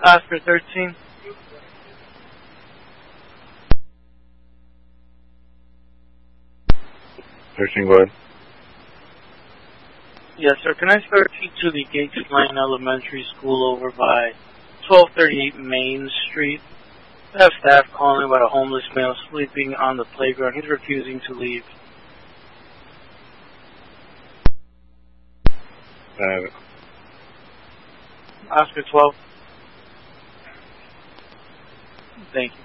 Oscar 13. Go ahead. Yes, sir. Can I start to the Gates Lane Elementary School over by 1238 Main Street? I have staff calling about a homeless male sleeping on the playground. He's refusing to leave. Oscar 12. Thank you.